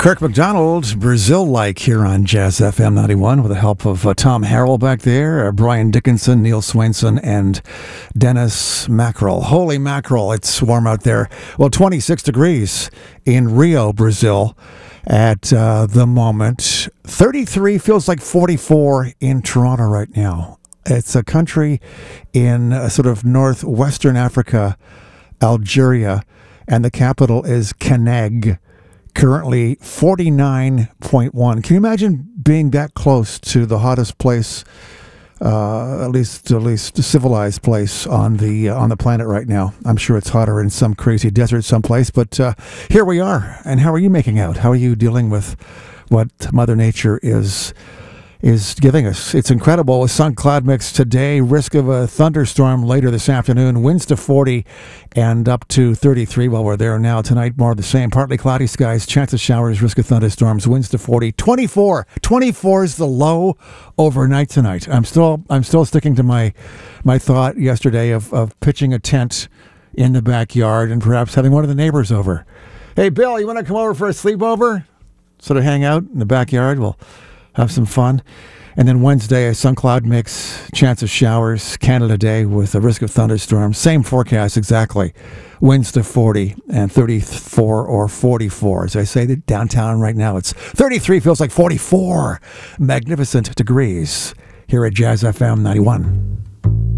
Kirk McDonald, Brazil-like here on Jazz FM 91 with the help of Tom Harrell back there, Brian Dickinson, Neil Swainson, and Dennis Mackerel. Holy mackerel, it's warm out there. Well, 26 degrees in Rio, Brazil at the moment. 33 feels like 44 in Toronto right now. It's a country in sort of northwestern Africa, Algeria, and the capital is Caneg. Currently 49.1. Can you imagine being that close to the hottest place, at least civilized place on the planet right now? I'm sure it's hotter in some crazy desert someplace, but here we are. And how are you making out? How are you dealing with what Mother Nature is giving us? It's incredible. A sun cloud mix today, risk of a thunderstorm later this afternoon, winds to 40 and up to 33 while we're there now. Tonight, more of the same. Partly cloudy skies, chance of showers, risk of thunderstorms, winds to 40. 24 is the low overnight tonight. I'm still sticking to my thought yesterday of pitching a tent in the backyard and perhaps having one of the neighbors over. Hey, Bill, you want to come over for a sleepover? Sort of hang out in the backyard? We'll have some fun. And then Wednesday, a sun cloud mix, chance of showers, Canada Day with a risk of thunderstorms. Same forecast exactly. Winds to 40 and 34 or 44. As I say, that downtown right now, it's 33, feels like 44 magnificent degrees here at Jazz FM 91.